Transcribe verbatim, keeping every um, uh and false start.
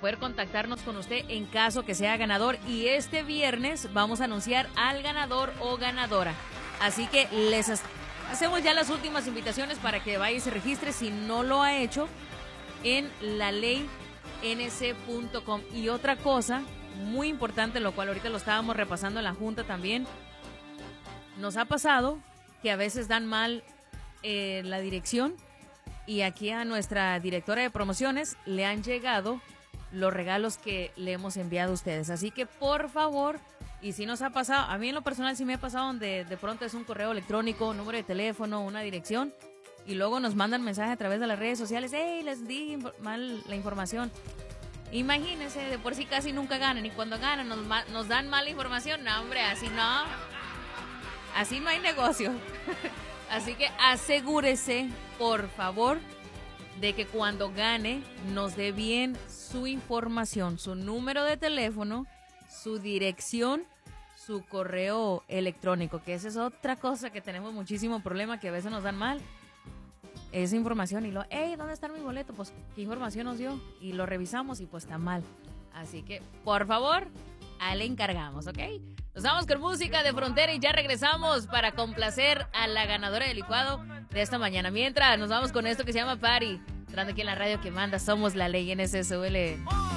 poder contactarnos con usted en caso que sea ganador. Y este viernes vamos a anunciar al ganador o ganadora. Así que les hacemos ya las últimas invitaciones para que vaya y se registre si no lo ha hecho en la ley n c punto com. Y otra cosa muy importante, lo cual ahorita lo estábamos repasando en la junta también, nos ha pasado que a veces dan mal eh, la dirección, y aquí a nuestra directora de promociones le han llegado los regalos que le hemos enviado a ustedes. Así que por favor, y si nos ha pasado, a mí en lo personal sí me ha pasado donde de pronto es un correo electrónico, un número de teléfono, una dirección, y luego nos mandan mensajes a través de las redes sociales, hey, les di mal la información. Imagínense, de por sí casi nunca ganan, y cuando ganan nos, nos dan mala información. No, hombre, así no, así no hay negocio. Así que asegúrese, por favor, de que cuando gane nos dé bien su información, su número de teléfono, su dirección, su correo electrónico, que esa es otra cosa que tenemos muchísimo problema, que a veces nos dan mal esa información, y lo, hey, ¿dónde está mi boleto? Pues, ¿qué información nos dio? Y lo revisamos y pues está mal. Así que, por favor, ahí le encargamos, ¿ok? Nos vamos con música de Frontera y ya regresamos para complacer a la ganadora del licuado de esta mañana. Mientras, nos vamos con esto que se llama Party. Entrando aquí en la radio que manda, somos la ley N S, súbele.